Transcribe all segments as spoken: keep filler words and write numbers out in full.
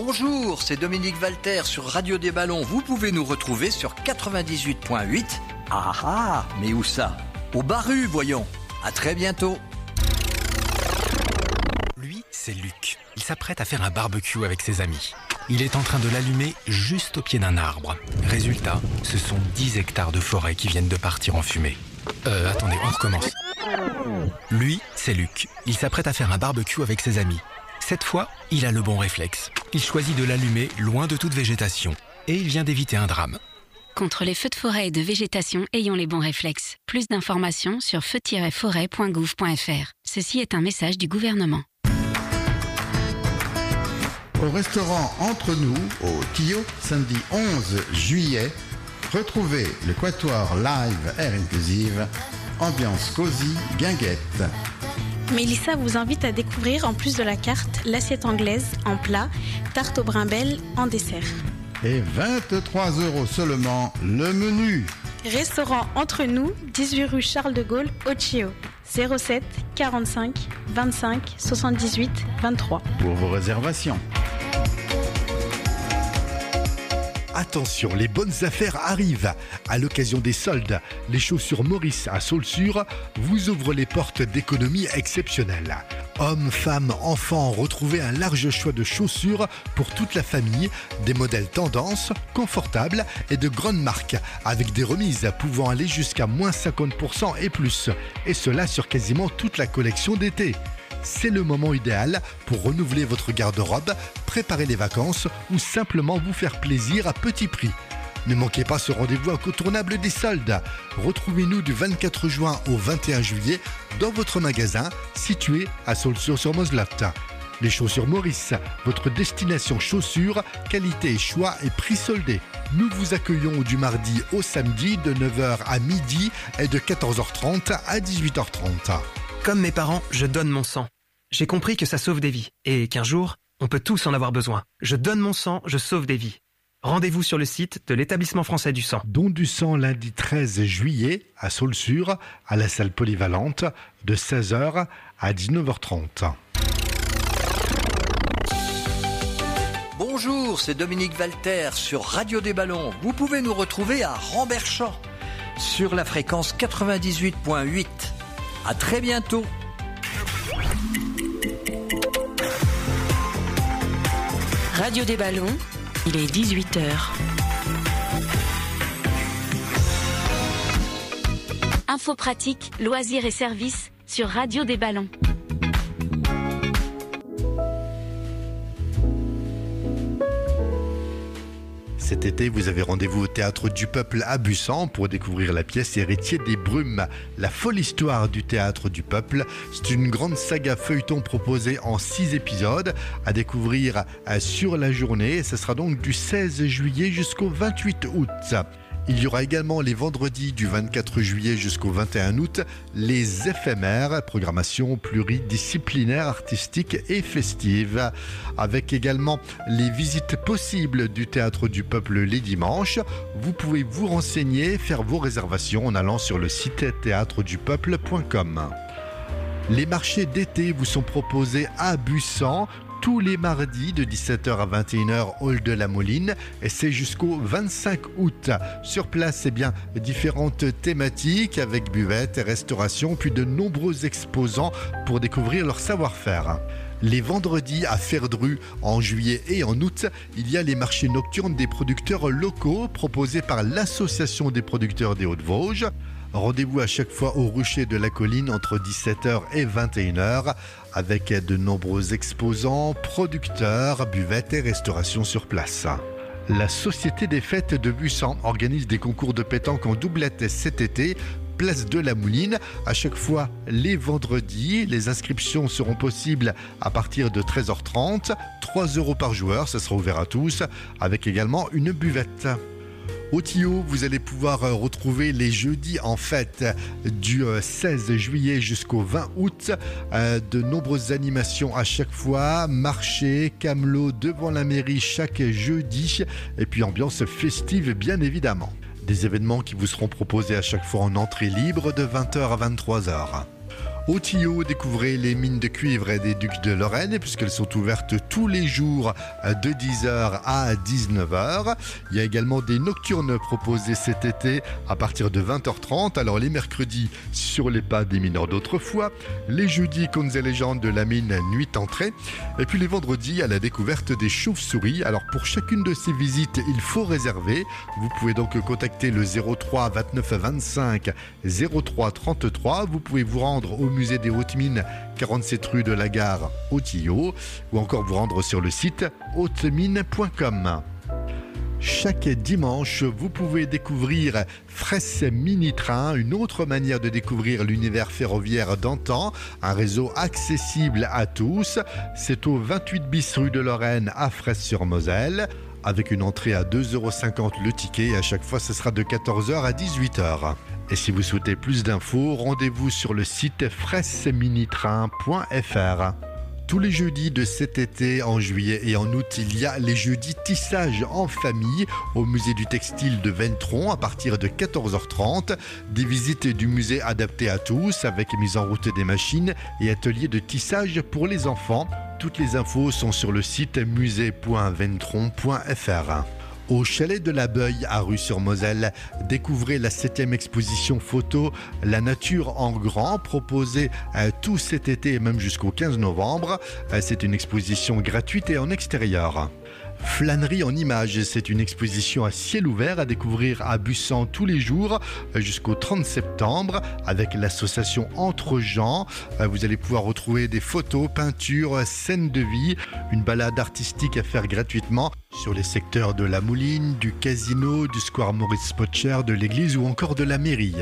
Bonjour, c'est Dominique Valter sur Radio des Ballons. Vous pouvez nous retrouver sur quatre-vingt-dix-huit point huit. Ah ah, mais où ça? Au Barru, voyons. À très bientôt. Lui, c'est Luc. Il s'apprête à faire un barbecue avec ses amis. Il est en train de l'allumer juste au pied d'un arbre. Résultat, ce sont dix hectares de forêt qui viennent de partir en fumée. Euh, attendez, on recommence. Lui, c'est Luc. Il s'apprête à faire un barbecue avec ses amis. Cette fois, il a le bon réflexe. Il choisit de l'allumer loin de toute végétation. Et il vient d'éviter un drame. Contre les feux de forêt et de végétation, ayons les bons réflexes. Plus d'informations sur feu tiret forêt point gouv point f r. Ceci est un message du gouvernement. Au restaurant Entre nous, au Tio, samedi onze juillet, retrouvez le Quatuor Live Air Inclusive, ambiance cosy, guinguette. Mélissa vous invite à découvrir, en plus de la carte, l'assiette anglaise en plat, tarte au brimel en dessert. Et vingt-trois euros seulement le menu. Restaurant Entre nous, dix-huit rue Charles de Gaulle, au Tio. zéro sept quarante-cinq vingt-cinq soixante-dix-huit vingt-trois. Pour vos réservations. Attention, les bonnes affaires arrivent. À l'occasion des soldes, les chaussures Maurice à Saulsure vous ouvrent les portes d'économies exceptionnelles. Hommes, femmes, enfants, retrouvez un large choix de chaussures pour toute la famille, des modèles tendance, confortables et de grandes marques, avec des remises pouvant aller jusqu'à moins cinquante pour cent et plus, et cela sur quasiment toute la collection d'été. C'est le moment idéal pour renouveler votre garde-robe, préparer les vacances ou simplement vous faire plaisir à petit prix. Ne manquez pas ce rendez-vous incontournable des soldes. Retrouvez-nous du vingt-quatre juin au vingt et un juillet dans votre magasin situé à Saulsure-sur-Moselotte. Les chaussures Maurice, votre destination chaussures, qualité, choix et prix soldés. Nous vous accueillons du mardi au samedi de neuf heures à midi et de quatorze heures trente à dix-huit heures trente. Comme mes parents, je donne mon sang. J'ai compris que ça sauve des vies et qu'un jour, on peut tous en avoir besoin. Je donne mon sang, je sauve des vies. Rendez-vous sur le site de l'Établissement français du sang. Don du sang lundi treize juillet à Saulsure, à la salle polyvalente, de seize heures à dix-neuf heures trente. Bonjour, c'est Dominique Valter sur Radio des Ballons. Vous pouvez nous retrouver à Ramberchamp sur la fréquence quatre-vingt-dix-huit point huit. À très bientôt. Radio des Ballons, il est dix-huit heures. Infos pratiques, loisirs et services sur Radio des Ballons. Cet été, vous avez rendez-vous au Théâtre du Peuple à Bussan pour découvrir la pièce Héritier des Brumes, la folle histoire du Théâtre du Peuple. C'est une grande saga feuilleton proposée en six épisodes à découvrir sur la journée. Ce sera donc du seize juillet jusqu'au vingt-huit août. Il y aura également les vendredis du vingt-quatre juillet jusqu'au vingt et un août, les éphémères, programmation pluridisciplinaire, artistique et festive, avec également les visites possibles du Théâtre du Peuple les dimanches. Vous pouvez vous renseigner, faire vos réservations en allant sur le site théâtre du peuple point com. Les marchés d'été vous sont proposés à Bussan tous les mardis de dix-sept heures à vingt et une heures, hall de la Moline, et c'est jusqu'au vingt-cinq août. Sur place, eh bien, différentes thématiques avec buvette et restauration, puis de nombreux exposants pour découvrir leur savoir-faire. Les vendredis à Ferdru, en juillet et en août, il y a les marchés nocturnes des producteurs locaux proposés par l'Association des producteurs des Hauts-de-Vosges. Rendez-vous à chaque fois au Rucher de la Colline entre dix-sept heures et vingt et une heures avec de nombreux exposants, producteurs, buvettes et restauration sur place. La Société des Fêtes de Bussan organise des concours de pétanque en doublette cet été, place de la Mouline, à chaque fois les vendredis. Les inscriptions seront possibles à partir de treize heures trente, trois euros par joueur, ça sera ouvert à tous, avec également une buvette. Au Tio, vous allez pouvoir retrouver les jeudis en fête du seize juillet jusqu'au vingt août. De nombreuses animations à chaque fois, marché, camelot devant la mairie chaque jeudi et puis ambiance festive bien évidemment. Des événements qui vous seront proposés à chaque fois en entrée libre de vingt heures à vingt-trois heures. Au Tillot, découvrez les mines de cuivre des Ducs de Lorraine, puisqu'elles sont ouvertes tous les jours de dix heures à dix-neuf heures. Il y a également des nocturnes proposées cet été à partir de vingt heures trente. Alors les mercredis, sur les pas des mineurs d'autrefois. Les jeudis, contes et légendes de la mine Nuit entrée. Et puis les vendredis, à la découverte des chauves-souris. Alors pour chacune de ces visites, il faut réserver. Vous pouvez donc contacter le zéro trois vingt-neuf vingt-cinq zéro trois trente-trois. Vous pouvez vous rendre au musée des Hautes Mines, quarante-sept rue de la Gare au Tillot, ou encore vous rendre sur le site haute mine point com. Chaque dimanche, vous pouvez découvrir Fresse Mini Train, une autre manière de découvrir l'univers ferroviaire d'antan, un réseau accessible à tous. C'est au vingt-huit bis rue de Lorraine à Fresse-sur-Moselle, avec une entrée à deux euros cinquante le ticket, et à chaque fois ce sera de quatorze heures à dix-huit heures. Et si vous souhaitez plus d'infos, rendez-vous sur le site fresse mini train point f r. Tous les jeudis de cet été, en juillet et en août, il y a les jeudis tissage en famille au musée du textile de Ventron à partir de quatorze heures trente. Des visites du musée adaptées à tous avec mise en route des machines et ateliers de tissage pour les enfants. Toutes les infos sont sur le site musée point ventron point f r. Au chalet de la Beuille à Rue-sur-Moselle, découvrez la septième exposition photo La nature en grand, proposée euh, tout cet été et même jusqu'au quinze novembre. Euh, c'est une exposition gratuite et en extérieur. Flânerie en images, c'est une exposition à ciel ouvert à découvrir à Bussan tous les jours jusqu'au trente septembre avec l'association Entre Gens. Vous allez pouvoir retrouver des photos, peintures, scènes de vie, une balade artistique à faire gratuitement sur les secteurs de la Mouline, du Casino, du Square Maurice Potcher, de l'église ou encore de la mairie.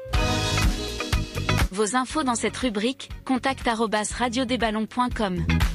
Vos infos dans cette rubrique, contact arobase radio des ballons point com.